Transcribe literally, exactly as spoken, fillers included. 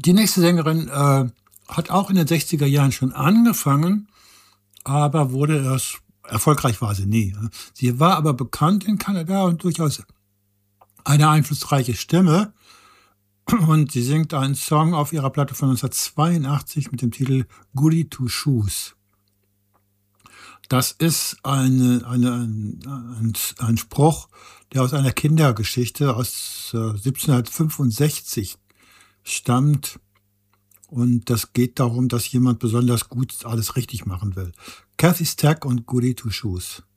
Die nächste Sängerin, äh, hat auch in den sechziger Jahren schon angefangen, aber wurde erst erfolgreich war sie nie, ne? Sie war aber bekannt in Kanada und durchaus eine einflussreiche Stimme und sie singt einen Song auf ihrer Platte von neunzehnhundertzweiundachtzig mit dem Titel „Goody Two Shoes". Das ist eine eine ein ein ein Spruch, der aus einer Kindergeschichte aus, äh, siebzehnhundertfünfundsechzig stammt und das geht darum, dass jemand besonders gut alles richtig machen will. Kathy Stack und Goody Two Shoes.